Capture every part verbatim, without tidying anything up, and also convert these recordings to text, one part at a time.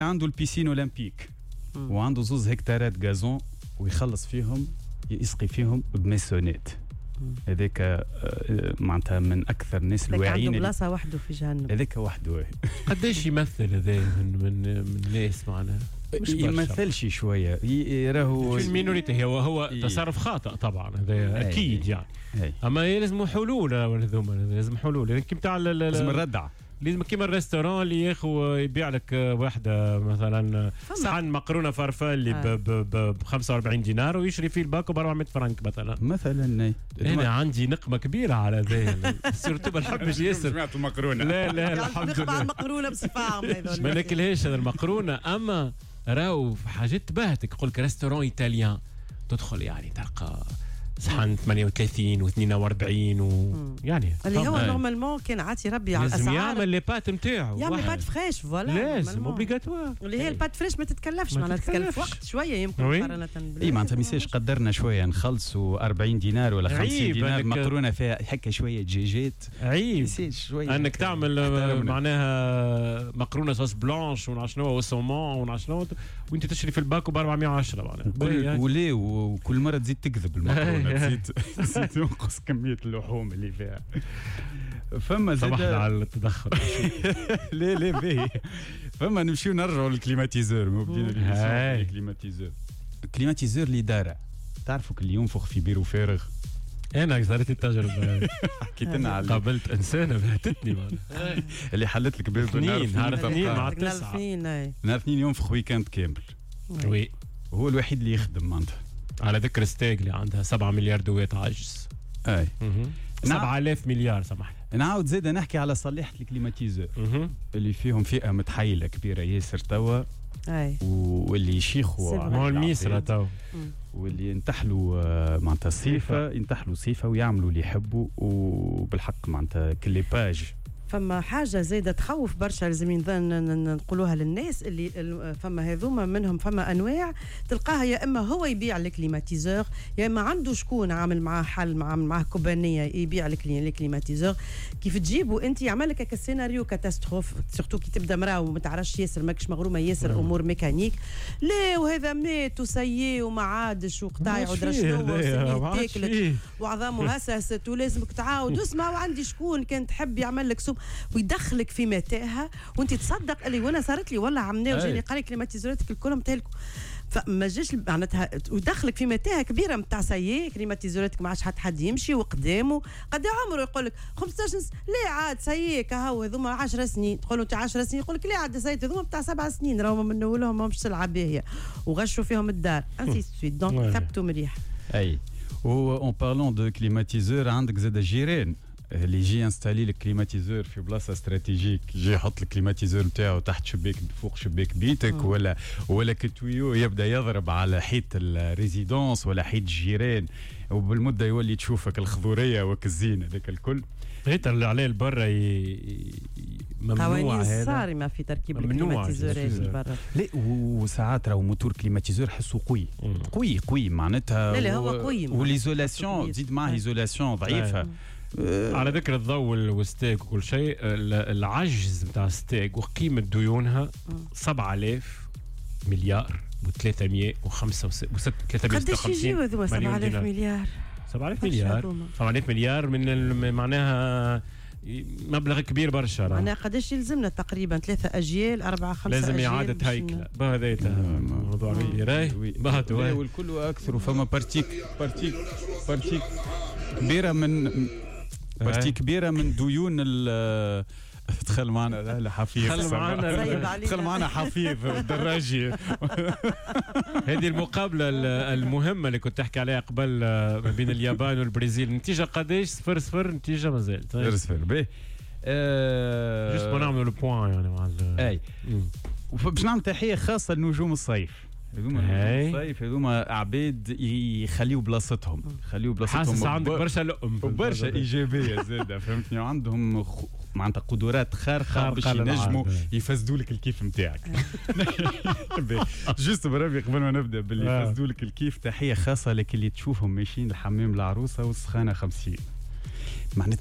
عنده البيسين اولمبيك وعنده زوز هكتارات غازون ويخلص فيهم يسقي فيهم بميسونات. هذاك معناتها من اكثر الناس الواعيين. عنده بلاصه وحده في جهنم. هذاك وحده. قداش يمثل هذا من من من الناس معناها؟ يمثلش شويه راهو في المينوريتي. هو هو إيه. تصرف خاطئ طبعا هذا اكيد يعني. أي. اما لازم حلول هذوما لازم حلول يعني كيما لازم الردع لازم كيما الريستوران اللي ياخو يبيع لك واحده مثلا صحن مقرونه فرفال اللي آه. ب خمسة وأربعين دينار ويشري فيه الباكو ب أربعمية فرنك مثلا. مثلا انا عندي نقمه كبيره على ذا سيرتو ما نحبش ياسر سمعت المقرونه. لا لا الحمد لله المقرونه بصفه عامه ما ناكلهاش هذا المقرونه. اما راهو حاجات تبهتك. يقول لك ريستوران ايطاليان تدخل يعني تلقى صحن ثمانية وثلاثين واثنين وأربعين ويعني اللي هو نورمالمون كان عاطي ربي على لازم الاسعار يعمل لي بات نتاعو يعمل بات فريش فوالا لازم اوبليغاتوار اللي هي البات فريش ما تتكلفش معناتها تتكلف وقت شويه يمكن مقارنه بال اي معناتها ميساش قدرنا شويه نخلصوا أربعين دينار ولا خمسين دينار مقرونه فيها هكا شويه دجاجات. عيب شويه انك تعمل معناها مقرونه صوص بلانش ونعرف شنو وسومون ونعرف شنو وانت تشري في الباكو ب أربعمية وعشرة معناها وليه وكل مره تزيد تكذب المقرونه تزيد تزيد تنقص كميه اللحوم اللي فيها. فما زاد صباحنا على التدخل. لا لا باهي. فما نمشيو نرجعوا للكليماتيزور مو بدينا الكليماتيزور. الكليماتيزور اللي دار تعرفوا اللي ينفخ في بيرو فارغ. انا صارت التجربه حكيت لنا على قابلت انسانه بهتتني اللي حلت لك باب النار نهار اثنين مع التسعه نهار اثنين ينفخ ويكاند كامل. وي هو الوحيد اللي يخدم معناتها على ذكر ستيج اللي عندها سبعة مليار دوات عجز. اي سبعة آلاف مليار سمحت. نعاود زيد نحكي على صليحة الكليماتيزور اللي فيهم فئة متحيلة كبيرة ياسر توا. اي واللي يشيخوا هو الميسرة توا واللي ينتحلوا معناتها الصيفة ينتحلوا صيفة ويعملوا اللي يحبوا وبالحق معناتها كل باج. فما حاجه زايده تخوف برشا لازم نقولوها للناس اللي فما هذوما منهم فما انواع تلقاها يا اما هو يبيع الكليماتيزور يا اما عنده شكون عامل معاه حل عامل معاه كوبانيه يبيع الكليماتيزور. كيف تجيبوا انت يعمل لك هكا سيناريو كاتاستروف سورتو كي تبدا مراه وما تعرفش ياسر ماكش مغرومه ياسر امور ميكانيك لا وهذا مات وسيي وما عادش وقطاع ودرا شنو تاكلت وعظامه هسست ولازمك تعاود واسمع وعندي شكون كان تحب يعمل لك سوم ويدخلك في متاهه وانت تصدق اللي وانا صارت لي والله عمناه وجاني قال لي كليماتيزوراتك الكل متهلكوا فما جاش معناتها ويدخلك في متاهه كبيره نتاع سيي كليماتيزوراتك ما عادش حد حد يمشي وقدامه قد عمره يقول لك خمسطاش لا عاد سيي كهو هذوما عشر سنين تقول له انت عشر سنين يقول لك لا عاد سيي هذوما بتاع سبع سنين راهم من اولهم ماهمش سلعه باهيه وغشوا فيهم الدار انسي سويت دونك ثبتوا مليح. اي و اون بارلون دو كليماتيزور عندك زاد جيران اللي يجي انستالي الكليماتيزور في بلاصه استراتيجيك يجي يحط الكليماتيزور نتاعو تحت شباك فوق شباك بيتك م. ولا ولا كتويو يبدا يضرب على حيط الريزيدونس ولا حيط الجيران وبالمده يولي تشوفك الخضوريه وكالزين هذاك الكل. غير اللي عليه البرا ممنوع هذا صارمه في تركيب الكليماتيزورات برا. لا وساعات راهو موتور كليماتيزور حسه قوي م. قوي قوي معناتها لا لا هو قوي وليزولاسيون تزيد معاه ايزولاسيون ضعيفه. أه على ذكر الضوء والستيك وكل شيء العجز بتاع الستيك وقيمة ديونها سبعة آلاف مليار وثلاثمية وخمسة وستة قديش يجيو هذوما سبعة آلاف مليار سبعة آلاف مليار سبعة آلاف مليار من معناها مبلغ كبير برشا. معناها قداش يلزمنا تقريبا ثلاثة أجيال أربعة خمسة لازم أجيال إعادة هيكلة بهذا موضوع كبير راي بهذا والكل أكثر وفما بارتيك بارتيك بارتيك كبيرة من بارتي كبيرة من ديون ال دخل معنا لا حفيظ دخل معنا دخل معنا حفيظ الدراجي. هذه المقابلة المهمة اللي كنت تحكي عليها قبل ما بين اليابان والبرازيل النتيجة قداش صفر صفر النتيجة مازال صفر صفر باهي جست ما نعملوا البوان يعني مع اي باش نعمل تحية خاصة لنجوم الصيف هذوما الصيف هذوما عباد يخليوا بلاصتهم يخليوا بلاصتهم حاسس عندك برشا لقم وبرشا ايجابيه زاده فهمتني وعندهم معناتها قدرات خارقه باش ينجموا يفسدوا لك الكيف نتاعك. جوست بربي قبل ما نبدا باللي يفسدوا لك الكيف تحيه خاصه لك اللي تشوفهم ماشيين الحمام العروسه والسخانه خمسين معناتها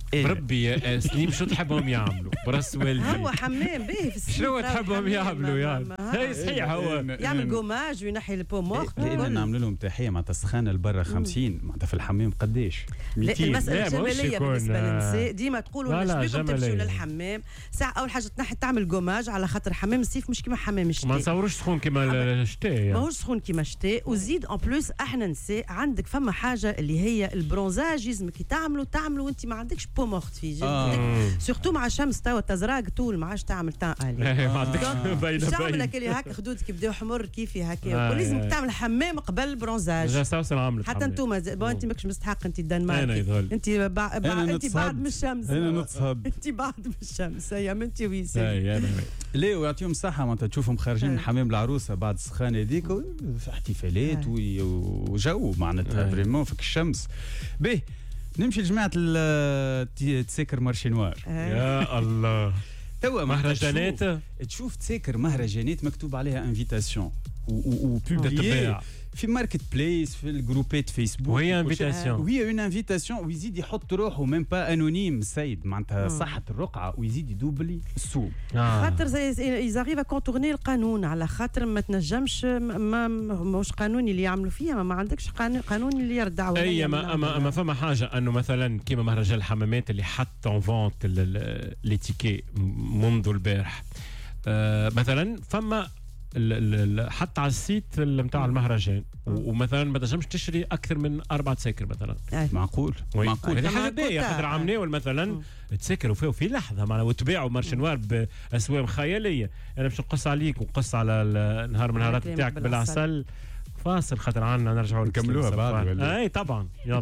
بربي يا سليم شو تحبهم يعملوا براس والدي هو حمام باهي في السيف شنو تحبهم يعملوا يعني هي صحيح هو يعمل جوماج وينحي البو مورت لان نعمل لهم تحيه معناتها السخانه لبرا خمسين معناتها في الحمام قداش لا المساله لا، مش جماليه يكون- بالنسبه للنساء ديما تقولوا لا، لا، ليش بيكم تمشوا جمالية. للحمام ساعه اول حاجه تنحي تعمل جوماج على خاطر حمام الصيف مش كيما حمام ما الشتاء نصوروش سخون كما الشتاء يعني. ماهوش سخون كيما الشتاء وزيد اون بلوس احنا نساء عندك فما حاجه اللي هي البرونزاج لازمك كي تعملوا تعملوا وانت ما عندكش بو مورت في جلدك آه. سورتو مع الشمس توا تزراق طول ما عادش تعمل تان الي إيه، ما عندكش باينه مش تعمل باينه هكا اللي هكا خدودك يبداو حمر كيفي هكا آه، ولازمك آه. تعمل حمام قبل البرونزاج جا سوسن عملت حتى انتم بون انت ماكش مستحق انت أنا الدنمارك يظل. انت بع... بع... أنا انت بعد نتصهد. من الشمس انا نتصهد انت بعد من الشمس هيا انت ويسي اي انا ليه ويعطيهم الصحة معناتها تشوفهم خارجين من حمام العروسة بعد السخانة هذيك في احتفالات وي- وجو معناتها أي. فريمون فيك الشمس. باهي نمشي لجماعة ال- تي- تساكر مارشي نوار. يا الله توا معناتها مهرجانات تشوف- تشوف تساكر مهرجانات مكتوب عليها انفيتاسيون وبوبليي تتباع في ماركت بلايس في الجروبات فيسبوك وهي وكل شيء. انفيتاسيون وهي اون انفيتاسيون ويزيد يحط روحه ميم با انونيم السيد معناتها مم. صحة الرقعة ويزيد يدوبلي السوق. خاطر يزاريف كونتورني القانون على خاطر ما تنجمش ما مش قانوني اللي يعملوا فيها ما عندكش قانون قانوني اللي يردع ولا اي يمنع ما اما ولا- اما فما حاجه انه مثلا كيما مهرجان الحمامات اللي حط اون فونت ليتيكي منذ البارح آه مثلا فما ال- ال- ال- حتى على السيت نتاع المهرجان و- ومثلا ما تنجمش تشتري اكثر من اربع تساكر مثلا أي. معقول وي. معقول. هذه فما حاجه باهيه كوتا. خاطر عمناول مثلا تسكروا فيه في لحظه معنا وتبيعوا مارشنوار باسواق خياليه انا باش نقص عليك ونقص على النهار من النهارات كريمة بتاعك بالعسل. بالعسل فاصل خاطر عنا نرجعوا نكملوها بعد ولا؟ اي طبعا يلا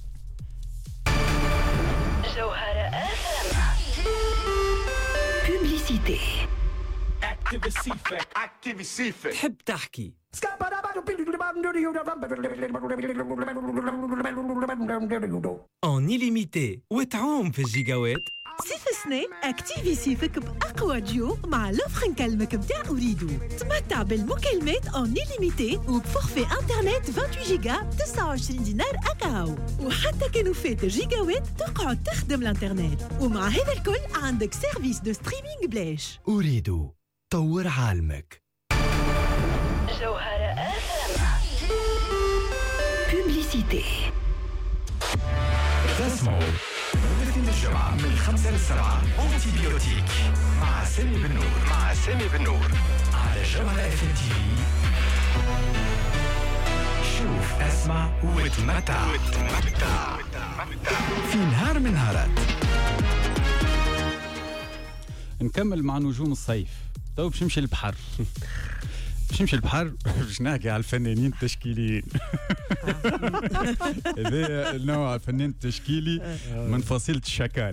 جوهرة اف ام بوبليسيتي تحب تحكي en illimité وتعوم في الجيجاوات صيف السنة اكتيفي صيفك بأقوى ديو مع لوفر نكلمك متاع أريدو تمتع بالمكالمات اون ليميتي وبفورفي انترنت ثمانية وعشرين جيجا تسعة وعشرين دينار أكاو وحتى كانوا فات الجيجاوات تقعد تخدم الانترنت ومع هذا الكل عندك سيرفيس دو ستريمينغ بلاش أريد طور عالمك جوهرة اف ام بوبليسيتي تسمعوا الاثنين الجمعة من الخمسة للسبعة أنتي بيوتيك مع سامي بن نور مع سامي بن نور على جوهرة اف ام تي في. شوف اسمع وتمتع وتمتع في نهار من نهارات. نكمل مع نجوم الصيف تو باش نمشي للبحر باش نمشي للبحر باش نحكي على الفنانين التشكيليين هذا النوع الفنان التشكيلي من فصيلة الشكال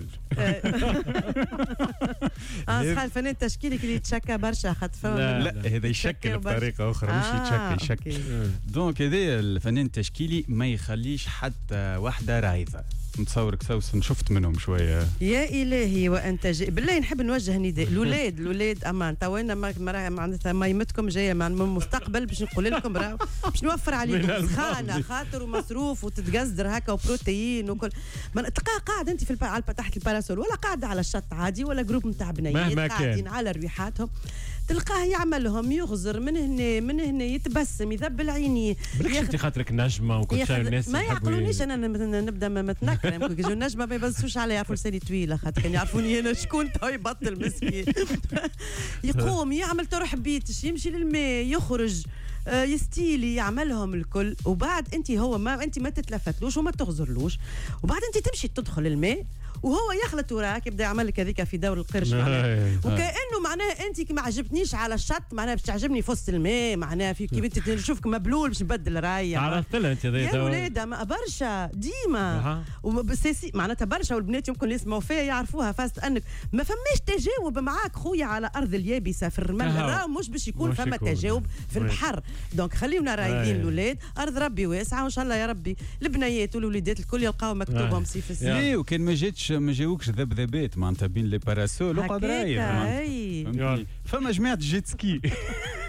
اه صح الفنان التشكيلي اللي يتشكى برشا خاطر فما لا. لا هذا يشكل بطريقة أخرى مش يتشكل يشكل دونك هذا الفنان التشكيلي ما يخليش حتى واحدة رايضة نتصورك سوسن شفت منهم شوية يا الهي وانت جاي بالله نحب نوجه نداء الاولاد الاولاد امان توينا ما معناتها ميمتكم جايه من المستقبل باش نقول لكم راه باش نوفر عليكم سخانه خاطر ومصروف وتتقزر هكا وبروتين وكل ما تلقاه قاعد انت في الب... على تحت الباراسول ولا قاعد على الشط عادي ولا جروب نتاع بنيات مهما كان. قاعدين على ريحاتهم تلقاه يعملهم يغزر من هنا من هنا يتبسم يذبل عينيه بالك انت خاطرك نجمه وكل شيء الناس ما يحبوا يعقلونيش ي- انا نبدا متنكره يمكن يجوا النجمه ما يبزوش علي يعرفوا لساني طويله خاطر كان يعرفوني انا شكون تو يبطل مسكين يقوم يعمل تروح بيتش يمشي للماء يخرج آه، يستيلي يعملهم الكل وبعد انت هو ما انت ما تتلفتلوش وما تغزرلوش وبعد انت تمشي تدخل الماء وهو يخلط وراك يبدا يعمل لك هذيك في دور القرش معناها وكانه معناها انت كي ما عجبتنيش على الشط معناها باش تعجبني في وسط الماء معناها في كي انت نشوفك مبلول باش نبدل راي عرفت لها انت يا هذا ولاد ما برشا ديما أها. وبساسي معناتها برشا والبنات يمكن اللي يسمعوا فيها يعرفوها فاست انك ما فماش تجاوب معاك خويا على ارض اليابسه في الرمل أها. راه مش باش يكون مش فما يكون. تجاوب في وي. البحر دونك خليونا رايدين أي. الاولاد ارض ربي واسعه وان شاء الله يا ربي البنيات والوليدات الكل يلقاو مكتوبهم أي. سيف السنين يا. ايه وكان ما جاتش ما جاوكش ذبذبات معناتها بين لي باراسول وقعد رايح هكاكا معناتها. اي فهمتني؟ يلا. فما جماعة جيت سكي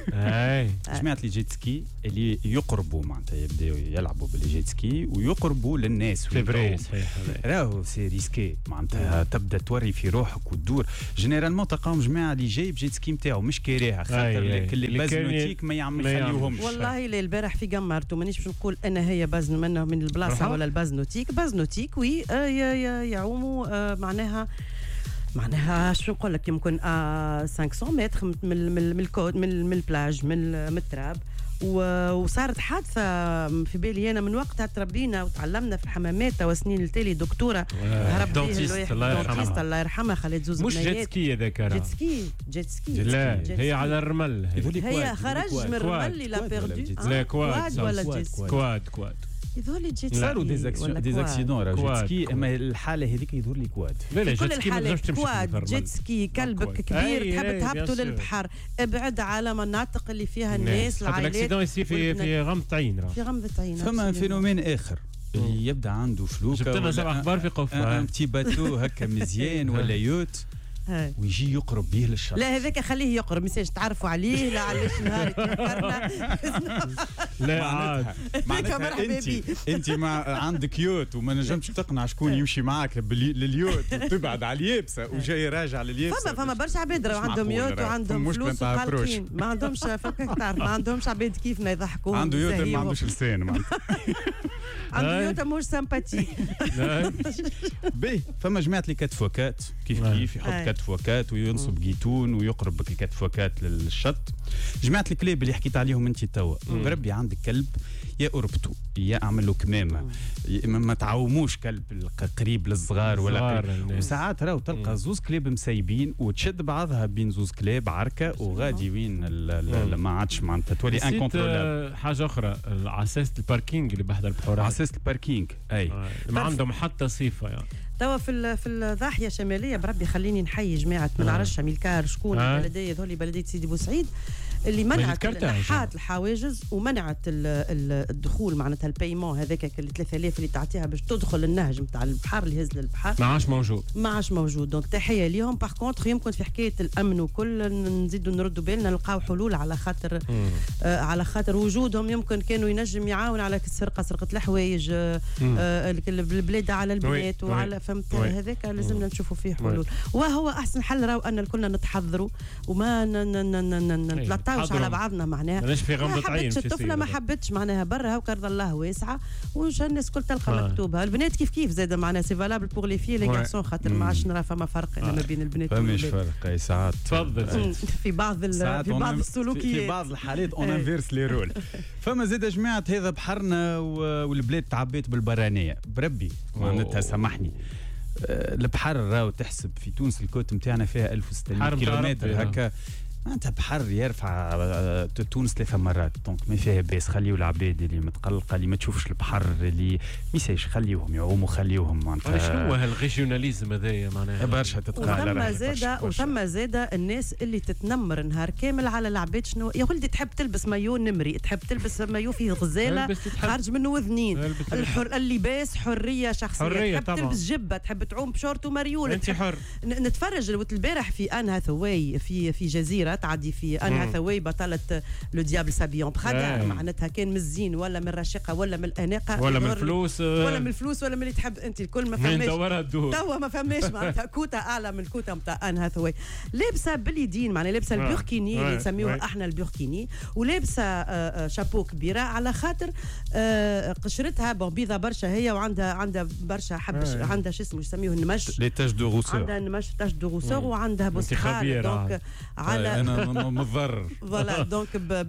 اي جماعه لي جيت سكي اللي يقربوا معناتها يبداو يلعبوا باللي جيت سكي ويقربوا للناس. سي فري صحيح. راهو سي ريسكي معناتها تبدا توري في روحك وتدور. جينيرالمون تلقاهم جماعه اللي جايب جيت سكي نتاعو مش كاريها خاطر كل باز نوتيك ما يعمل يخليوهمش. والله اللي البارح في قمرته مانيش باش نقول انا هي باز منه من البلاصه ولا الباز نوتيك. باز نوتيك وي يعوموا معناها معناها شو نقول لك يمكن خمسمية متر من من من الكود من من البلاج من من التراب. وصارت حادثه في بالي انا من وقتها تربينا وتعلمنا في الحمامات وسنين التالي دكتوره هرب دونتيست الله يرحمها الله يرحمها خلت زوز مش جيت سكي هذاك جيت سكي جيت سكي لا هي على الرمل هي خرج من الرمل لا بيردو لا كواد ولا جيت كواد كواد يظهر لي جيت صاروا دي اكسيدون راه جيت سكي اما الحاله هذيك يظهر لي كواد. لا جيت سكي ما تقدرش تمشي كواد جيت سكي كلبك كبير تحب تهبطوا للبحر ابعد على مناطق اللي فيها الناس العائلات. الاكسيدون يصير في في غمضة عين في غمضة عين. فما فينومين اخر اللي يبدا عنده فلوكه جبت لنا سبع اخبار في قفه ان بتي باتو هكا مزيان ولا يوت ويجي يقرب به للشط. لا هذاك خليه يقرب ميساج تعرفوا عليه لا علاش نهار يتفكرنا. لا عاد معناتها انت انت ما عندك يوت وما نجمش تقنع شكون يمشي معاك لليوت تبعد على اليابسه وجاي راجع لليابسه. فما فما برشا عباد عندهم يوت وعندهم فلوس وقالقين ما عندهمش فكك تعرف ما عندهمش عباد كيفنا يضحكوا. عنده يوت ما عندوش لسان معناتها عنده يوت مش سامباتيك. باهي فما جماعه لي كات فوكات كيف كيف يحط فوكات وينصب جيتون ويقرب بك الكات فوكات للشط. جماعه الكلاب اللي حكيت عليهم انت توا بربي عندك كلب يا قربته يا اعمل له كمامه ما تعاوموش كلب قريب للصغار ولا قريب. وساعات راهو تلقى زوز كلاب مسيبين وتشد بعضها بين زوز كلاب عركه وغادي وين ما عادش معناتها تولي ان كونترولابل. حاجه اخرى عساسه الباركينج اللي بحذا البحور عساسه الباركينج اي ما عندهم حتى صفه يعني. توا في في الضاحيه الشماليه بربي خليني نحيي جماعه ما نعرفش ميلكار شكون البلديه ذولي بلديه سيدي بوسعيد اللي منعت لحات الحواجز ومنعت الدخول معناتها البايمون هذاك اللي ثلاثة آلاف اللي تعطيها باش تدخل النهج نتاع البحر اللي هز للبحر ما عادش موجود ما عادش موجود. دونك تحيه ليهم. باغ كونتر يمكن في حكايه الامن وكل نزيدوا نردوا بالنا نلقاو حلول على خاطر آه على خاطر وجودهم يمكن كانوا ينجم يعاون على السرقه سرقه الحوايج آه آه البلاد على البنات وعلى فهمت هذاك لازمنا نشوفوا فيه حلول. وهو احسن حل راهو ان كلنا نتحضروا وما نتلطاوش على بعضنا معناها. ماناش في غمضة عين. الطفله ما حبتش معناها برا هاو كرد الله واسعه وش الناس كل تلقى مكتوبه. البنات كيف كيف زاد معناها سي فالابل بور لي في لي غارسون خاطر ما عادش نرى فما فرق آه. ما بين البنات فماش فرق اي ساعات تفضل في بعض في بعض السلوكيات في بعض الحالات اون انفيرس لي رول. فما زاد جماعه هذا بحرنا والبلاد تعبيت بالبرانيه بربي معناتها سامحني. البحر راهو تحسب في تونس الكوت نتاعنا فيها ألف وستمية كيلومتر هكا معناتها بحر يرفع تونس ثلاثة مرات. دونك ما فيها باس خليو العباد اللي متقلقه اللي ما تشوفش البحر اللي ميسايش خليوهم يعوموا خليوهم معناتها. شنو هالريجيوناليزم هذايا معناها برشا تتقال. وثم زاده وثم زاده الناس اللي تتنمر نهار كامل على العباد. شنو يا ولدي تحب تلبس مايو نمري تحب تلبس مايو فيه غزاله خارج منه وذنين الحر اللباس حريه شخصيه حرية تحب طبعا. تلبس جبه تحب تعوم بشورت ومريول انت حر. نتفرج البارح في ان هاثواي في في جزيره تعدي في ان هاثواي بطلة لو ديابل سابيون بخدع معناتها كان من الزين ولا من الرشيقه ولا من الاناقه ولا من الفلوس ولا من الفلوس ولا من اللي تحب انت الكل ما فماش توا ما فماش معناتها كوتا اعلى من الكوتا نتاع ان هاثواي لابسه باليدين معناها لابسه البوركيني اللي نسميوه احنا البوركيني ولابسه شابو كبيره على خاطر قشرتها بيضه برشا هي وعندها عندها برشا حبش عندها شو اسمه يسميوه النمش لي تاج دو روسور عندها نمش تاج دو روسور وعندها بوستخال دونك على انا مضر فوالا دونك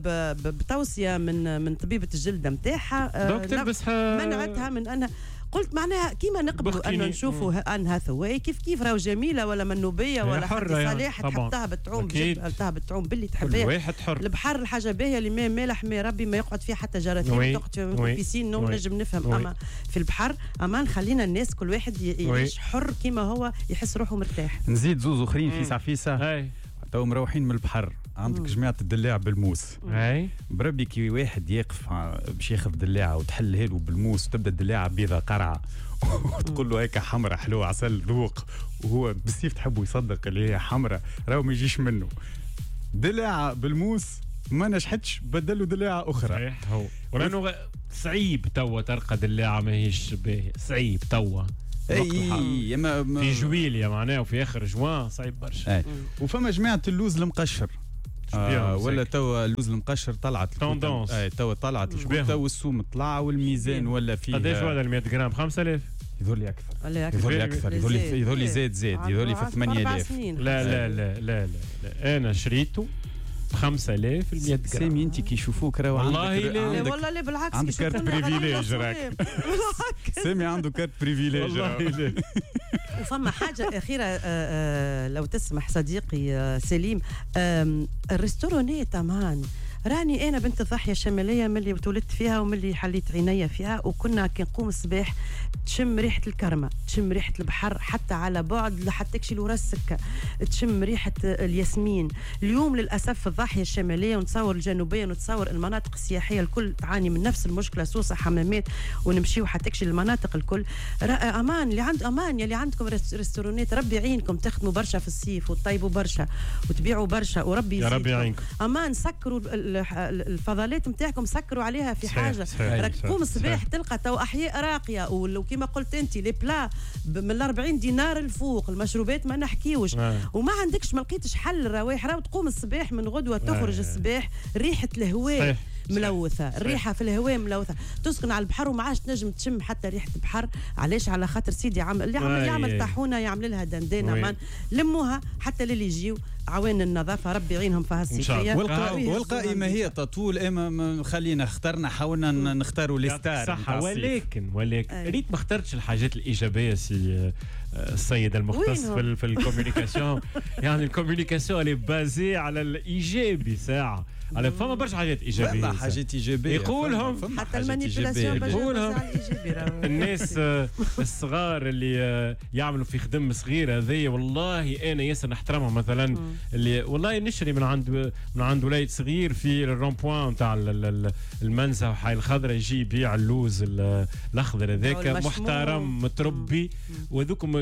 بتوصيه من من طبيبه الجلد نتاعها دونك تلبسها منعتها من انها قلت معناها كيما نقبلوا ان نشوفوا ان هاثواي كيف كيف راهو جميله ولا منوبيه ولا حتى صالح تحبها بتعوم تحبها بتعوم باللي تحبها واحد حر. البحر الحاجه باهيه اللي ما مالح ما ربي ما يقعد فيه حتى جراثيم تقعد في بيسين نو نجم نفهم. اما في البحر امان خلينا الناس كل واحد يعيش حر كيما هو يحس روحه مرتاح. نزيد زوز اخرين فيسع فيسع تو مروحين من البحر عندك جماعه الدلاع بالموس. اي بربي كي واحد يقف باش ياخذ دلاعه وتحلها له بالموس وتبدا الدلاعه بيضه قرعه وتقول له هيك حمراء حلوه عسل ذوق وهو بالسيف تحبه يصدق اللي هي حمراء راهو ما يجيش منه. دلاعه بالموس ما نجحتش بدلوا دلاعه اخرى. صحيح هو ولانه صعيب توا ترقى دلاعه ماهيش باهيه صعيب توا اي ما في جويليا معناه وفي اخر جوان صعيب برشا. اي وفما جماعه اللوز المقشر آه ولا توا اللوز المقشر طلعت توندونس. اي توا طلعت توا السوم طلع والميزان ولا فيه قداش هذا ال مية غرام خمسة آلاف يظهر لي اكثر ولا يظهر لي اكثر يظهر لي يظهر لي زاد زاد يظهر لي في ثمانية آلاف. لا لا لا لا لا انا شريته ب خمسة آلاف ال مية غرام. سامي انت كي يشوفوك راهو والله لا لا والله لا بالعكس عندك كارت بريفيليج راك سامي عنده كارت بريفيليج والله لا. وفما حاجة أخيرة آه آه لو تسمح صديقي آه سليم آه الريستورونات أمان راني أنا بنت الضاحية الشمالية من اللي ولدت فيها ومن اللي حليت عينيا فيها وكنا كي نقوم الصباح تشم ريحة الكرمة تشم ريحة البحر حتى على بعد لحتى تكشي له راسك تشم ريحة الياسمين. اليوم للأسف في الضاحية الشمالية ونتصور الجنوبية ونتصور المناطق السياحية الكل تعاني من نفس المشكلة سوسة حمامات ونمشيو حتى تكشي المناطق الكل. أمان اللي عنده أمان يلي عندكم ريستورونات ربي يعينكم تخدموا برشا في الصيف وتطيبوا برشا وتبيعوا برشا وربي يا ربي يعينكم. أمان سكروا الفضلات نتاعكم سكروا عليها في حاجه راك تقوم الصباح تلقى تو احياء راقيه ولو كما قلت انت لي بلا من أربعين دينار الفوق المشروبات ما نحكيوش وما عندكش ما لقيتش حل الروايح راهو تقوم الصباح من غدوه تخرج الصباح ريحه الهواء ملوثه الريحه في الهواء ملوثه تسكن على البحر وما عادش تنجم تشم حتى ريحه البحر. علاش؟ على خاطر سيدي عمل اللي عمل يعمل طاحونه يعمل لها دندانه من لموها حتى اللي يجيو عوان النظافه ربي يعينهم في هالصيفيه. والقائمه هي تطول اما خلينا اخترنا حاولنا نختاروا لي ستار صح ولكن ولكن ريت ما اخترتش الحاجات الايجابيه سي السيد المختص في في الكوميونيكاسيون يعني الكوميونيكاسيون اللي بازي على الايجابي ساعه على فما برشا حاجات ايجابيه فما حاجات ايجابيه يقولهم حتى المانيبيولاسيون يقولهم الناس الصغار اللي يعملوا في خدم صغير هذه والله انا ياسر نحترمهم مثلا اللي والله نشري من عند من عند وليد صغير في الرون بوان تاع المنزه وحي الخضراء يجي يبيع اللوز الاخضر هذاك محترم متربي وذوكم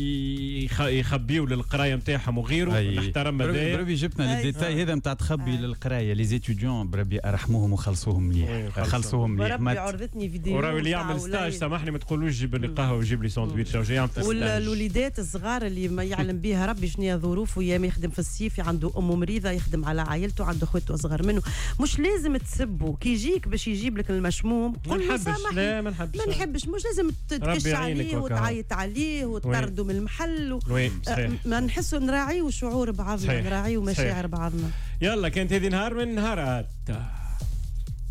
يخبيوا للقرايه نتاعهم وغيره نحترم هذايا. بربي جبنا الديتاي هذا نتاع تخبي للقرايه لي زيتيديون بربي ارحموهم وخلصوهم مليح خلصوهم مليح. بربي عرضتني فيديو وراه اللي يعمل ستاج سامحني ما تقولوش جيب لي قهوه وجيب لي ساندويتش او يعمل ستاج. والوليدات الصغار اللي ما يعلم بها ربي شنو هي ظروفه يا ما يخدم في الصيف عنده ام مريضه يخدم على عائلته عنده اخواته اصغر منه مش لازم تسبه كي يجيك باش يجيب لك المشموم ما نحبش لا ما نحبش ما نحبش مش لازم تكش عليه وتعيط عليه وتطرده من المحل و... ما نحسوا نراعيو شعور بعضنا نراعيو مشاعر بعضنا. يلا كانت هذه نهار من نهارات